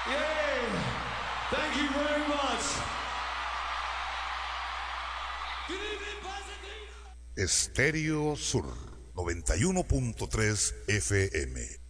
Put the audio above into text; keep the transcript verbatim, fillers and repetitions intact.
Yeah. Thank you very much. Good evening, Pasadena. Estéreo Sur noventa y uno punto tres F M.